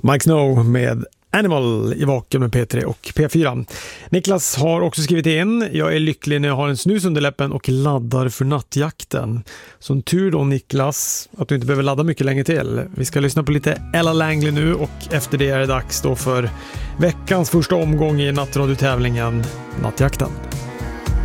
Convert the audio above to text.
Mike Snow med Animal i Vaken med P3 och P4. Niklas har också skrivit in: jag är lycklig när jag har en snus under läppen och laddar för nattjakten. Som tur då, Niklas, att du inte behöver ladda mycket länge till. Vi ska lyssna på lite Ella Langley nu, och efter det är det dags då för veckans första omgång i nattradio-tävlingen Nattjakten.